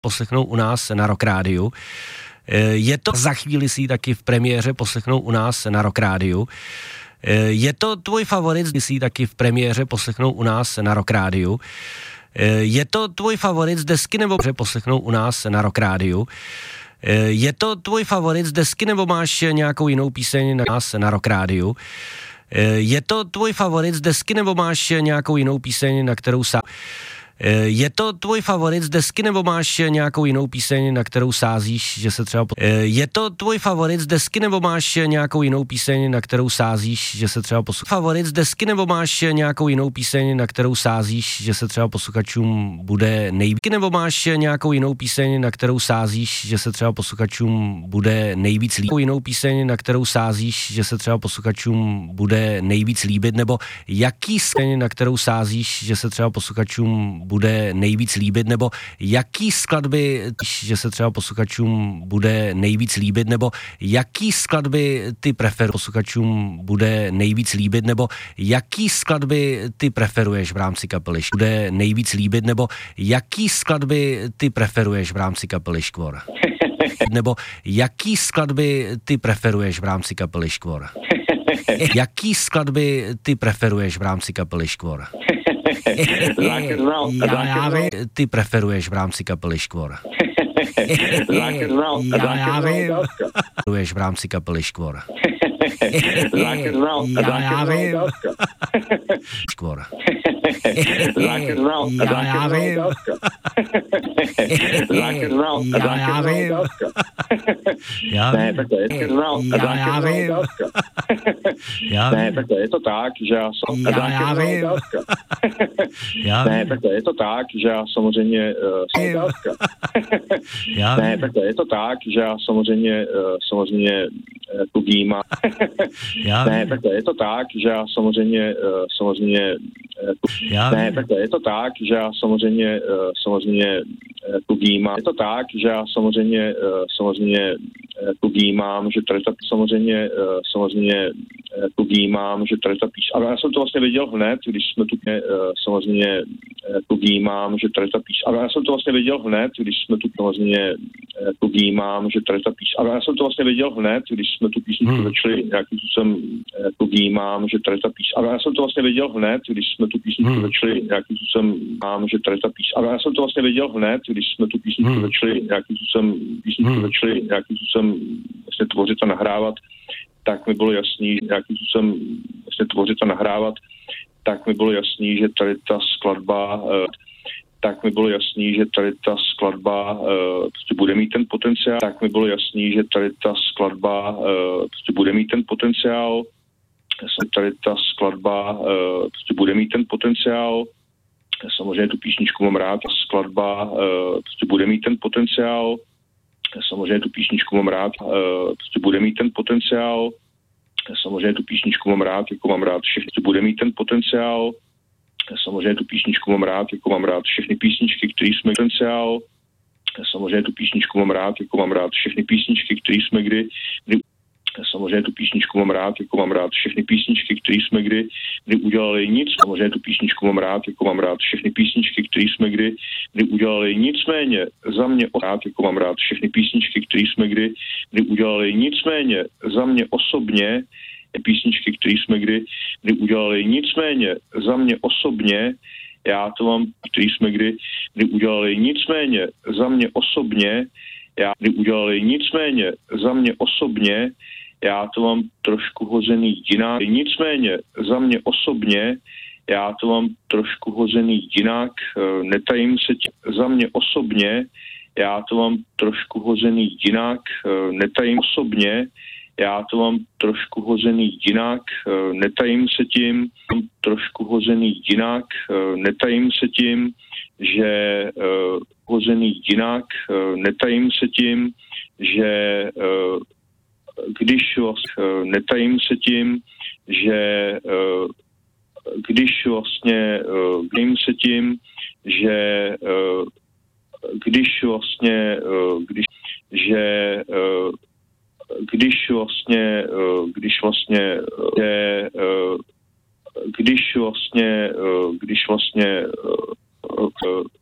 poslechnou u nás na Rock Rádiu. Je to za chvíli si taky v premiéře poslechnou u nás na Rock Rádiu. Je to tvůj favorit, si taky v premiéře poslechnou u nás na Rock Rádiu. Je to tvůj favorit z desky nebo poslechnou u nás na Rock Rádiu. Je to tvůj favorit z desky nebo máš nějakou jinou píseň na nás na Rock Rádiu. Je to tvůj favorit z desky nebo máš nějakou jinou píseň, na kterou je to tvůj favorit z desky nebo máš nějakou jinou píseň, na kterou sázíš, že se třeba je to tvůj favorit z desky nebo máš nějakou jinou píseň, na kterou sázíš, že se třeba favorit z desky nebo máš nějakou jinou píseň, na kterou sázíš, že se třeba posluchačům bude nejvíc, nebo máš nějakou jinou píseň, na kterou sázíš, že se třeba posluchačům bude nejvíc líbit, jinou píseň, na kterou sázíš, že se třeba posluchačům bude nejvíc líbit, nebo jaký píseň, na kterou sázíš, že se třeba posluchačům bude nejvíc líbit, nebo jaký skladby, že se třeba posluchačům bude nejvíc líbit, nebo jaký skladby ty preferuješ posluchačům bude nejvíc líbit, nebo jaký skladby ty preferuješ v rámci kapely bude nejvíc líbit, nebo jaký skladby ty preferuješ v rámci kapely Škvor? Nebo jaký skladby ty preferuješ v rámci kapely Škvor? Jaký skladby ty preferuješ v rámci kapely Škvor? Já vím. Ty preferuješ v rámci kapely Škvor. Já vím. Preferuješ v rámci kapely Škvor. Já vím. Škvor. Já vím. Já vím. Ne, takhle je to tak, že já ne, takhle je to tak, že já samozřejmě ne, takhle je to tak, že já samozřejmě tu vnímám. Ne, takhle je to tak, že já samozřejmě ne, takhle je to tak, že já samozřejmě tu vnímám. Je to tak, že já samozřejmě tu vnímám, že tady ta samozřejmě tu vnímám, že tady ta píš. Ale já jsem to vlastně věděl hned, když jsme tu samozřejmě tu vnímám, že tady ta píš. Ale já jsem to vlastně věděl hned, když jsme tu samozřejmě tu vnímám, že tady ta píš. Ale já jsem to vlastně věděl hned, když jsme tu písničku začali nějakým způsobem tu vnímám, že tady ta píš. Ale já jsem to vlastně věděl hned, když jsme tu písničku začali nějakým způsobem mám, že tady ta píš. Ale já jsem to vlastně věděl hned, když jsme tu písničku začali nějakým způsobem vlastně tvořit a nahrávat, tak mi bylo jasný, nějakým způsobem vlastně tvořit a nahrávat, tak mi bylo jasný, že tady ta skladba prostě bude mít ten potenciál, tak mi bylo jasný, že tady ta skladba prostě bude mít ten potenciál, prostě bude mít ten potenciál. Samozřejmě tu písničku mám rád, skladba prostě bude mít ten potenciál. Samozřejmě tu písničku mám rád, prostě bude mít ten potenciál. Samozřejmě tu písničku mám rád, jako mám rád všechny, bude mít ten potenciál. Samozřejmě tu písničku mám rád, jako mám rád všechny písničky, které jsme potenciál. Samozřejmě tu písničku mám rád, jako mám rád všechny písničky, které jsme kdy samozřejmě tu písničku mám rád, jako mám rád všechny písničky, které jsme kdy udělali nic. Samozřejmě tu písničku mám rád, jako mám rád všechny písničky, které jsme kdy udělali. Nicméně za mě rád, jako mám rád všechny písničky, které jsme kdy udělali. Nicméně za mě osobně písničky, které jsme kdy udělali. Nicméně za mě osobně já to mám, který jsme kdy udělali. Nicméně za mě osobně udělali. Nicméně za mě osobně já to mám trošku hozený jinak. Nicméně za mě osobně já to mám trošku hozený jinak. Netajím se tím. Za mě osobně já to mám trošku hozený jinak. Netajím osobně já to mám trošku hozený jinak. Netajím se tím. Trošku hozený jinak. Netajím se tím, že hozený jinak. Netajím se tím, že když netajím se tím, že když vlastně nejím se tím, že když vlastně když že když vlastně když vlastně když vlastně když vlastně